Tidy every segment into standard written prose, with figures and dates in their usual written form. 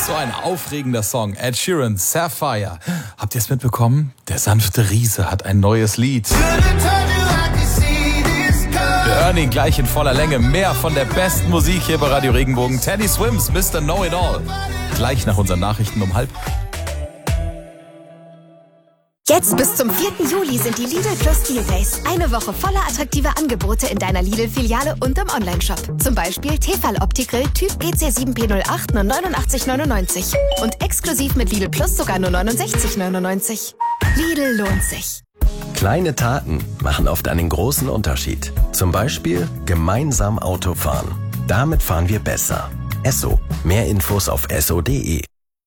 So ein aufregender Song. Ed Sheeran, Sapphire. Habt ihr es mitbekommen? Der sanfte Riese hat ein neues Lied. Wir hören ihn gleich in voller Länge. Mehr von der besten Musik hier bei Radio Regenbogen. Teddy Swims, Mr. Know-It-All. Gleich nach unseren Nachrichten um 12:30. Jetzt bis zum 4. Juli sind die Lidl Plus Deal Days. Eine Woche voller attraktiver Angebote in deiner Lidl-Filiale und im Onlineshop. Zum Beispiel Tefal Opti-Grill Typ EC7P08 nur 89,99. Und exklusiv mit Lidl Plus sogar nur 69,99. Lidl lohnt sich. Kleine Taten machen oft einen großen Unterschied. Zum Beispiel gemeinsam Auto fahren. Damit fahren wir besser. Esso. Mehr Infos auf esso.de.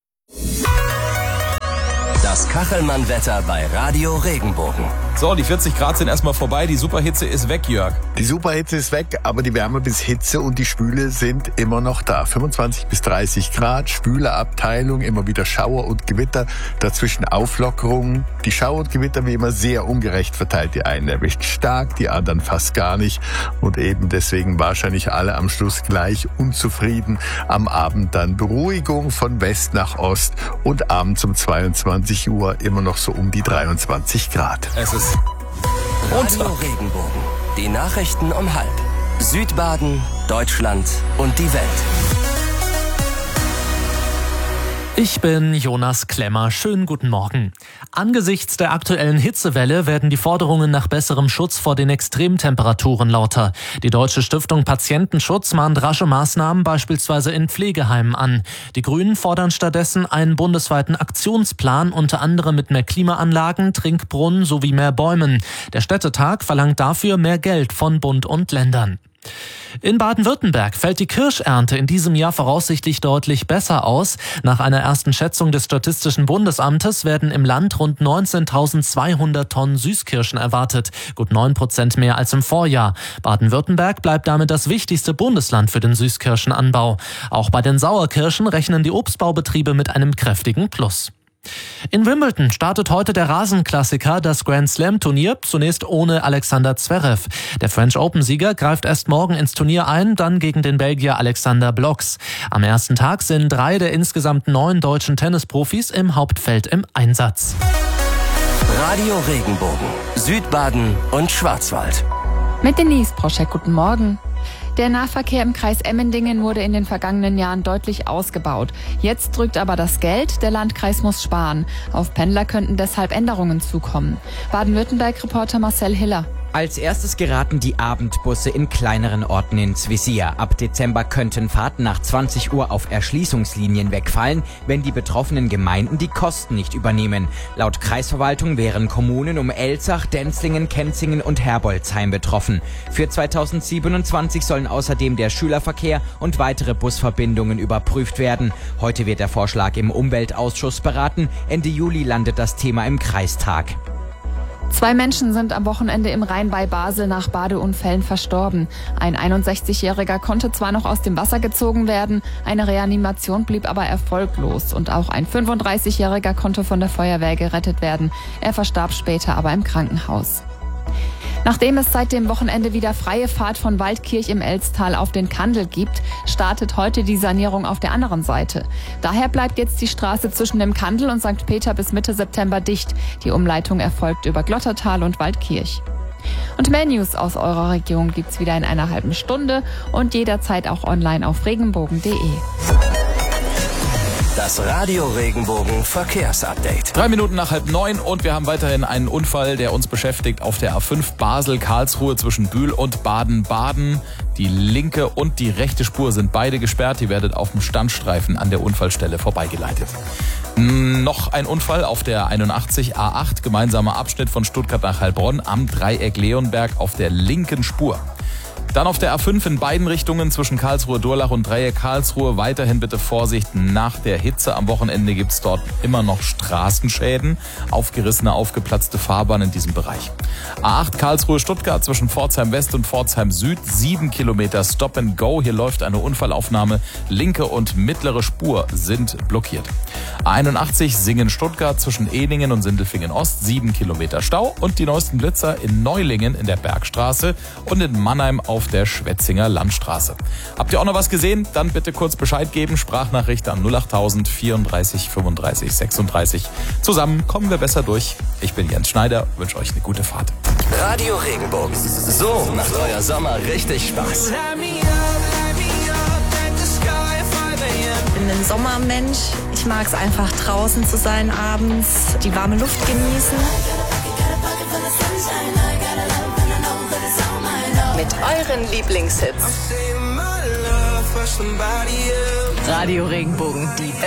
Das Kachelmann-Wetter bei Radio Regenbogen. So, die 40 Grad sind erstmal vorbei. Die Superhitze ist weg, Jörg. Die Superhitze ist weg, aber die Wärme bis Hitze und die Spüle sind immer noch da. 25 bis 30 Grad, schwüle Abteilung, immer wieder Schauer und Gewitter, dazwischen Auflockerungen. Die Schauer und Gewitter wie immer sehr ungerecht verteilt. Die einen erwischt stark, die anderen fast gar nicht. Und eben deswegen wahrscheinlich alle am Schluss gleich unzufrieden. Am Abend dann Beruhigung von West nach Ost und abends um 22 Uhr immer noch so um die 23 Grad. Es ist Radio Regenbogen. Die Nachrichten um 12:30. Südbaden, Deutschland und die Welt. Ich bin Jonas Klemmer. Schönen guten Morgen. Angesichts der aktuellen Hitzewelle werden die Forderungen nach besserem Schutz vor den Extremtemperaturen lauter. Die Deutsche Stiftung Patientenschutz mahnt rasche Maßnahmen beispielsweise in Pflegeheimen an. Die Grünen fordern stattdessen einen bundesweiten Aktionsplan, unter anderem mit mehr Klimaanlagen, Trinkbrunnen sowie mehr Bäumen. Der Städtetag verlangt dafür mehr Geld von Bund und Ländern. In Baden-Württemberg fällt die Kirschernte in diesem Jahr voraussichtlich deutlich besser aus. Nach einer ersten Schätzung des Statistischen Bundesamtes werden im Land rund 19.200 Tonnen Süßkirschen erwartet, gut 9% mehr als im Vorjahr. Baden-Württemberg bleibt damit das wichtigste Bundesland für den Süßkirschenanbau. Auch bei den Sauerkirschen rechnen die Obstbaubetriebe mit einem kräftigen Plus. In Wimbledon startet heute der Rasenklassiker, das Grand Slam Turnier, zunächst ohne Alexander Zverev. Der French Open-Sieger greift erst morgen ins Turnier ein, dann gegen den Belgier Alexander Bloks. Am ersten Tag sind 3 der insgesamt 9 deutschen Tennisprofis im Hauptfeld im Einsatz. Radio Regenbogen. Südbaden und Schwarzwald. Mit Denise Proschek, guten Morgen. Der Nahverkehr im Kreis Emmendingen wurde in den vergangenen Jahren deutlich ausgebaut. Jetzt drückt aber das Geld, der Landkreis muss sparen. Auf Pendler könnten deshalb Änderungen zukommen. Baden-Württemberg-Reporter Marcel Hiller. Als erstes geraten die Abendbusse in kleineren Orten ins Visier. Ab Dezember könnten Fahrten nach 20 Uhr auf Erschließungslinien wegfallen, wenn die betroffenen Gemeinden die Kosten nicht übernehmen. Laut Kreisverwaltung wären Kommunen um Elzach, Denzlingen, Kenzingen und Herbolzheim betroffen. Für 2027 sollen außerdem der Schülerverkehr und weitere Busverbindungen überprüft werden. Heute wird der Vorschlag im Umweltausschuss beraten. Ende Juli landet das Thema im Kreistag. 2 Menschen sind am Wochenende im Rhein bei Basel nach Badeunfällen verstorben. Ein 61-Jähriger konnte zwar noch aus dem Wasser gezogen werden, eine Reanimation blieb aber erfolglos. Und auch ein 35-Jähriger konnte von der Feuerwehr gerettet werden. Er verstarb später aber im Krankenhaus. Nachdem es seit dem Wochenende wieder freie Fahrt von Waldkirch im Elztal auf den Kandel gibt, startet heute die Sanierung auf der anderen Seite. Daher bleibt jetzt die Straße zwischen dem Kandel und St. Peter bis Mitte September dicht. Die Umleitung erfolgt über Glottertal und Waldkirch. Und mehr News aus eurer Region gibt's wieder in einer halben Stunde und jederzeit auch online auf regenbogen.de. Das Radio Regenbogen Verkehrsupdate. 3 Minuten nach 8:30 und wir haben weiterhin einen Unfall, der uns beschäftigt auf der A5 Basel-Karlsruhe zwischen Bühl und Baden-Baden. Die linke und die rechte Spur sind beide gesperrt. Ihr werdet auf dem Standstreifen an der Unfallstelle vorbeigeleitet. Noch ein Unfall auf der 81 A8, gemeinsamer Abschnitt von Stuttgart nach Heilbronn am Dreieck Leonberg auf der linken Spur. Dann auf der A5 in beiden Richtungen zwischen Karlsruhe-Durlach und Dreieck Karlsruhe. Weiterhin bitte Vorsicht nach der Hitze. Am Wochenende gibt es dort immer noch Straßenschäden. Aufgerissene, aufgeplatzte Fahrbahn in diesem Bereich. A8 Karlsruhe-Stuttgart zwischen Pforzheim West und Pforzheim Süd. 7 Kilometer Stop and Go. Hier läuft eine Unfallaufnahme. Linke und mittlere Spur sind blockiert. A81 Singen-Stuttgart zwischen Ehningen und Sindelfingen Ost. 7 Kilometer Stau. Und die neuesten Blitzer in Neulingen in der Bergstraße und in Mannheim auf auf der Schwetzinger Landstraße. Habt ihr auch noch was gesehen? Dann bitte kurz Bescheid geben. Sprachnachricht an 08000 34 35 36. Zusammen kommen wir besser durch. Ich bin Jens Schneider, wünsche euch eine gute Fahrt. Radio Regenbogen. So macht euer Sommer richtig Spaß. Ich bin ein Sommermensch. Ich mag es einfach draußen zu sein abends, die warme Luft genießen. Mit euren Lieblingshits. Radio Regenbogen, die